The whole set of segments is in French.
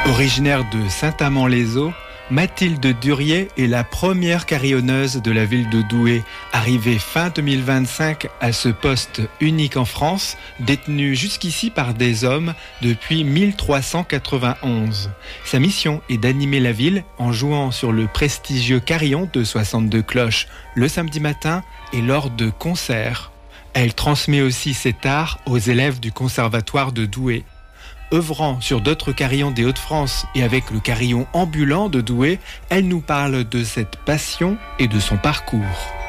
Originaire de Saint-Amand-les-Eaux, Mathilde Durier est la première carillonneuse de la ville de Douai, arrivée fin 2025 à ce poste unique en France, détenu jusqu'ici par des hommes depuis 1391. Sa mission est d'animer la ville en jouant sur le prestigieux carillon de 62 cloches le samedi matin et lors de concerts. Elle transmet aussi cet art aux élèves du conservatoire de Douai. Œuvrant sur d'autres carillons des Hauts-de-France et avec le carillon ambulant de Douai, elle nous parle de cette passion et de son parcours.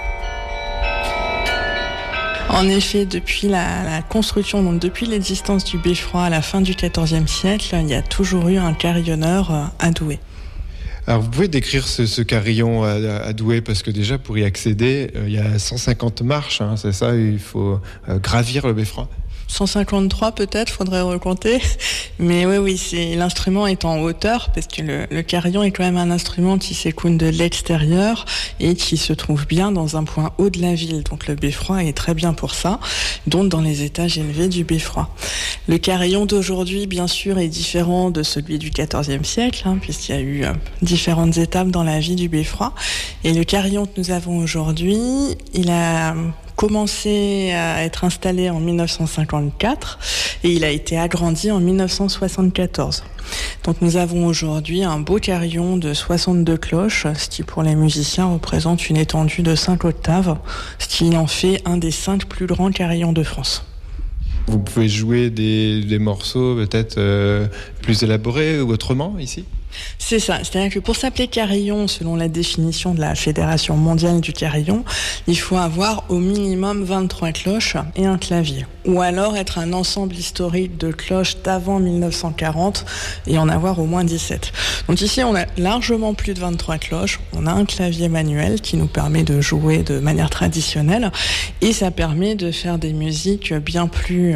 En effet, depuis la construction, donc depuis l'existence du beffroi à la fin du XIVe siècle, il y a toujours eu un carillonneur à Douai. Alors vous pouvez décrire ce carillon à Douai, parce que déjà pour y accéder, il y a 150 marches, c'est ça, il faut gravir le beffroi. 153 peut-être, faudrait recompter. Mais oui, l'instrument est en hauteur, parce que le carillon est quand même un instrument qui s'écoute de l'extérieur et qui se trouve bien dans un point haut de la ville. Donc le beffroi est très bien pour ça, donc dans les étages élevés du beffroi. Le carillon d'aujourd'hui, bien sûr, est différent de celui du XIVe siècle, puisqu'il y a eu différentes étapes dans la vie du beffroi. Et le carillon que nous avons aujourd'hui, il a commencé à être installé en 1954 et il a été agrandi en 1974. Donc nous avons aujourd'hui un beau carillon de 62 cloches, ce qui pour les musiciens représente une étendue de 5 octaves, ce qui en fait un des 5 plus grands carillons de France. Vous pouvez jouer des morceaux peut-être plus élaborés ou autrement ici ? C'est ça, c'est-à-dire que pour s'appeler carillon, selon la définition de la Fédération mondiale du carillon, il faut avoir au minimum 23 cloches et un clavier. Ou alors être un ensemble historique de cloches d'avant 1940 et en avoir au moins 17. Donc ici, on a largement plus de 23 cloches, on a un clavier manuel qui nous permet de jouer de manière traditionnelle et ça permet de faire des musiques bien plus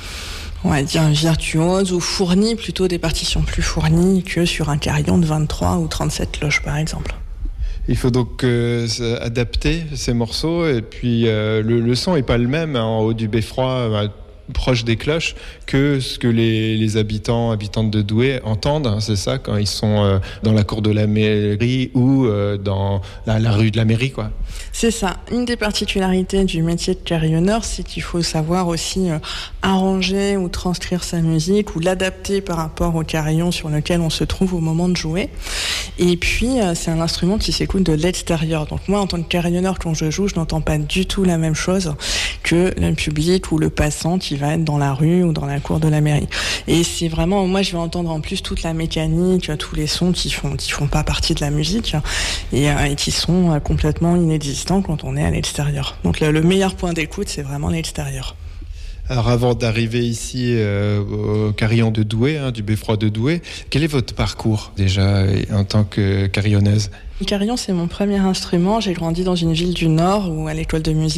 on va dire virtuose ou fournie, plutôt des partitions plus fournies que sur un carillon de 23 ou 37 cloches par exemple. Il faut donc adapter ces morceaux et puis le son n'est pas le même en haut du beffroi, proche des cloches, que ce que les habitantes de Douai entendent, c'est ça, quand ils sont dans la cour de la mairie ou dans la rue de la mairie, quoi. C'est ça. Une des particularités du métier de carillonneur, c'est qu'il faut savoir aussi arranger ou transcrire sa musique ou l'adapter par rapport au carillon sur lequel on se trouve au moment de jouer. Et puis, c'est un instrument qui s'écoute de l'extérieur. Donc moi, en tant que carillonneur, quand je joue, je n'entends pas du tout la même chose que le public ou le passant qui va être dans la rue ou dans la cour de la mairie. Et c'est vraiment, moi, je vais entendre en plus toute la mécanique, tous les sons qui font pas partie de la musique et qui sont complètement inexistants quand on est à l'extérieur. Donc le meilleur point d'écoute, c'est vraiment l'extérieur. Alors avant d'arriver ici au carillon de Douai, du beffroi de Douai, quel est votre parcours déjà en tant que carillonneuse ? Le carillon, c'est mon premier instrument. J'ai grandi dans une ville du Nord où à l'école de musique,